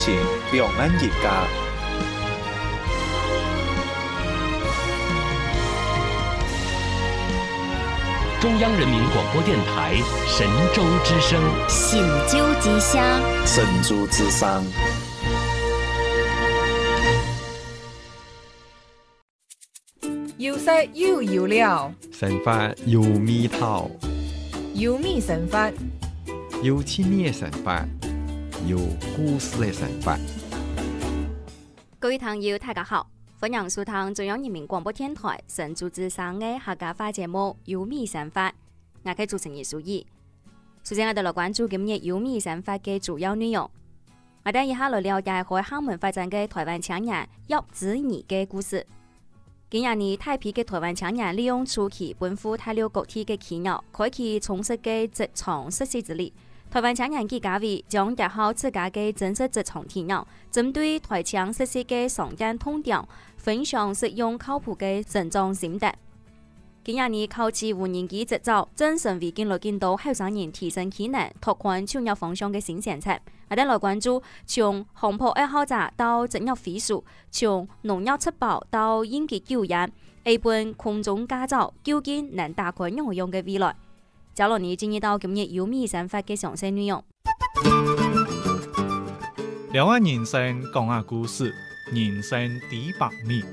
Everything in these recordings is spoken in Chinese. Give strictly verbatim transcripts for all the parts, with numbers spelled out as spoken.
前两岸一家。 中央人民广播电台神州之声， 神州之声， 神州之声。 要識要要了， 神法有味道， 有味神法， 有趣味的神法，有故事的神法。 各位朋友，大家好，歡迎收聽中央人民廣播電台神州之聲嘅客家話節目《有味神法》，我係主持人蘇怡。首先，我哋來關注今日《有味神法》嘅主要內容。我哋以下來了解喺廈門發展嘅台灣青年葉子怡嘅故事。今日呢，大批嘅台灣青年利用初期奔赴大陸各地嘅企業，開啟充實嘅職場實習之旅。台灣青年嘅家位將結合自家嘅真實職場體驗，針對台青實習嘅常見痛點，分享實用靠譜嘅成長心得。今日呢，考取無人機執照，正成為近來見到後生人提升技能、拓寬創業方向嘅新政策。我哋來關注從航拍愛好者到職業飛鼠，從農業出寶到應急救援，一本空中駕照究竟能打開怎樣嘅未來？接落嚟進入到今日有味神法嘅詳細內容。 兩岸人生講下故事，人生第百米。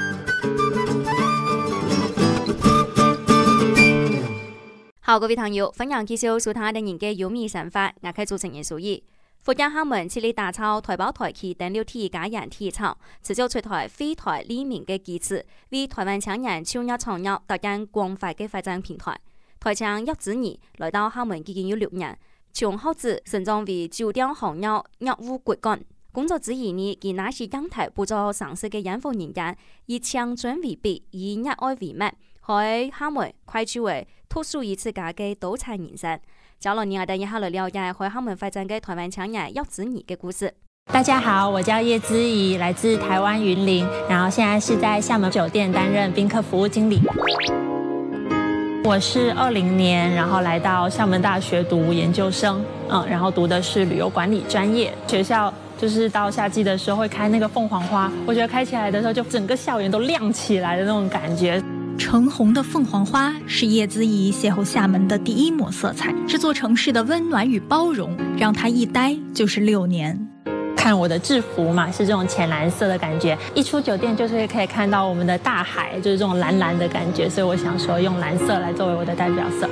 好，各位朋友，歡迎繼續收聽我哋嘅有味神法，我係主持人蘇怡。福建廈門致力打造台胞台企等六體家人體廠，持續出台非台利民嘅機制，為台灣青年創業創業搭建廣泛嘅發展平台。台青葉子怡來到廈門已經有六年，從學子成長為酒店行業業務骨幹。工作之餘呢，佢那是講台幫助上市嘅研發人員，以青春為筆，以熱愛為脈，喺廈門開創為獨樹一幟嘅多彩人生。接落嚟我哋一下來了解喺廈門發展嘅台灣青年葉子怡嘅故事。 大家好，我叫葉子怡，來自台灣雲林，然後現在是在廈門酒店擔任賓客服務經理。我是二零年，然後來到廈門大學讀研究生，嗯，然後讀的是旅遊管理專業。學校就是到夏季的時候會開那個鳳凰花，我覺得開起來的時候就整個校園都亮起來的那種感覺。 橙紅的鳳凰花是葉子怡邂逅廈門的第一抹色彩，這座城市的溫暖與包容讓他一待就是六年。 看我的制服嘛，是這種淺藍色的感覺，一出酒店就是可以看到我們的大海，就是這種藍藍的感覺，所以我想說用藍色來作為我的代表色。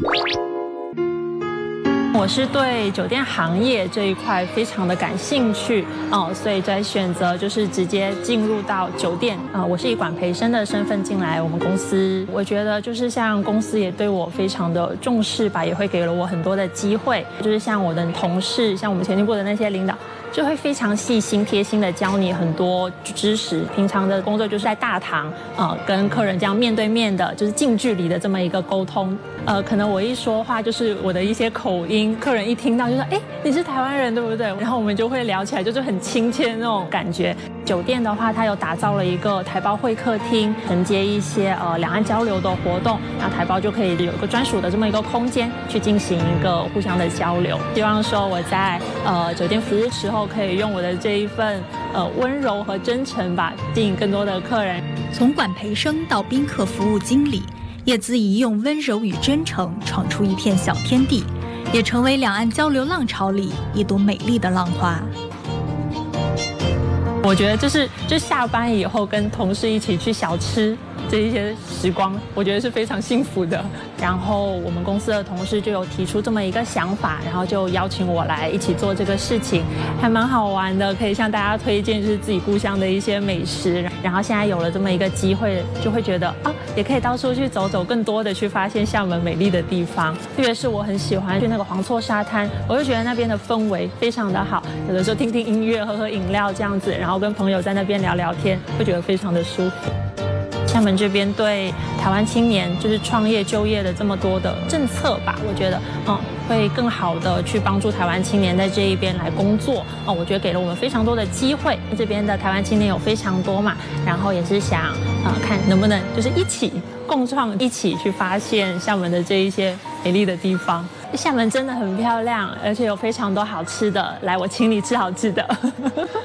我是對酒店行業這一塊非常的感興趣哦，所以在選擇就是直接進入到酒店啊、呃，我是以管培生的身份進來我們公司。我覺得就是像公司也對我非常的重視吧，也會給了我很多的機會，就是像我的同事，像我們前進部的那些領導，就會非常細心貼心的教你很多知識。平常的工作就是在大堂啊、呃，跟客人這樣面對面的，就是近距離的這麼一個溝通。呃，可能我一說話就是我的一些口音，客人一聽到就說：“哎，你是台灣人對不對？”然後我們就會聊起來，就是很親切的那種感覺。酒店的話，它有打造了一個台胞會客廳，承接一些呃兩岸交流的活動，那台胞就可以有一個專屬的這麼一個空間去進行一個互相的交流。希望說我在呃酒店服務時候，可以用我的這一份呃溫柔和真誠吧，吸引更多的客人。 從管培生到賓客服務經理，葉子怡用溫柔與真誠闖出一片小天地，也成為兩岸交流浪潮裡一朵美麗的浪花。 我覺得就是就下班以後跟同事一起去小吃這一些時光，我覺得是非常幸福的。然後我們公司的同事就有提出這麼一個想法，然後就邀請我來一起做這個事情，還蠻好玩的，可以向大家推薦就是自己故鄉的一些美食。然後現在有了這麼一個機會，就會覺得啊，也可以到處去走走，更多的去發現廈門美麗的地方。特別是我很喜歡去那個黃厝沙灘，我就覺得那邊的氛圍非常的好，有的時候聽聽音樂，喝喝飲料這樣子，然後跟朋友在那邊聊聊天，會覺得非常的舒服。廈門這邊對台灣青年就是創業就業的這麼多的政策吧，我覺得嗯會更好的去幫助台灣青年在這一邊來工作哦，我覺得給了我們非常多的機會。這邊的台灣青年有非常多嘛，然後也是想呃看能不能就是一起共創，一起去發現廈門的這一些美麗的地方。 厦门真的很漂亮，而且有非常多好吃的，来，我请你吃好吃的。